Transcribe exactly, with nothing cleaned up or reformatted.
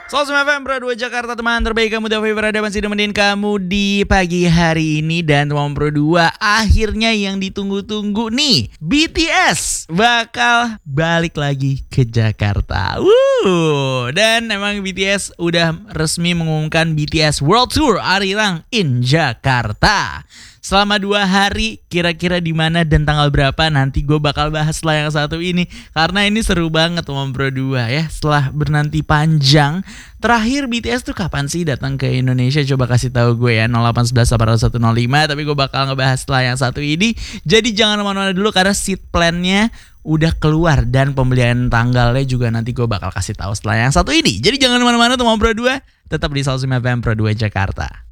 seratus F M Pro dua Jakarta, teman terbaik kamu. Davi berada masih nemenin kamu di pagi hari ini. Dan teman Pro dua, akhirnya yang ditunggu-tunggu nih, B T S bakal balik lagi ke Jakarta. Wuh. Dan emang B T S udah resmi mengumumkan B T S World Tour Arirang in Jakarta. Selama dua hari, kira-kira di mana dan tanggal berapa nanti gue bakal bahas setelah yang satu ini. Karena ini seru banget teman Pro dua ya. Setelah bernanti panjang, terakhir B T S tuh kapan sih datang ke Indonesia? Coba kasih tahu gue ya, nol delapan satu satu delapan satu nol lima. Tapi gue bakal ngebahas setelah yang satu ini. Jadi jangan kemana-mana dulu karena seat plan-nya udah keluar. Dan pembelian tanggalnya juga nanti gue bakal kasih tahu setelah yang satu ini. Jadi jangan kemana-mana teman Pro dua, tetap di seratus F M Pro dua Jakarta.